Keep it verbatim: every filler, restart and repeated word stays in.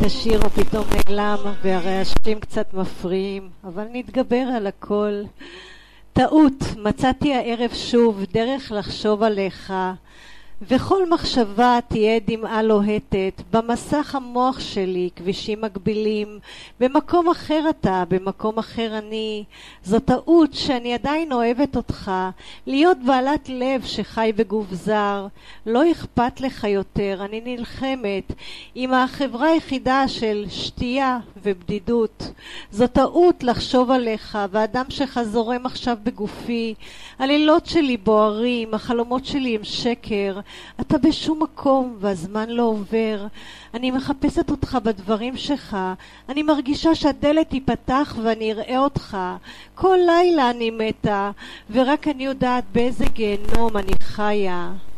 את השיר הוא פתאום נעלם והרעשים קצת מפריעים, אבל נתגבר על הכל. טעות, מצאתי הערב שוב דרך לחשוב עליך, וכל מחשבה תהיה דמעה לוהטת. במסך המוח שלי כבישים מקבילים, במקום אחר אתה, במקום אחר אני. זו טעות שאני עדיין אוהבת אותך, להיות בעלת לב שחי בגוף זר. לא אכפת לך יותר, אני נלחמת עם החברה היחידה של שתייה ובדידות. זו טעות לחשוב עליך, והאדם שלך זורם עכשיו בגופי. הלילות שלי בוערים, החלומות שלי הם שקר. אתה בשום מקום והזמן לא עובר. אני מחפשת אותך בדברים שלך. אני מרגישה שהדלת תיפתח ואני אראה אותך. כל לילה אני מתה, ורק אני יודעת באיזה גיהנום אני חיה.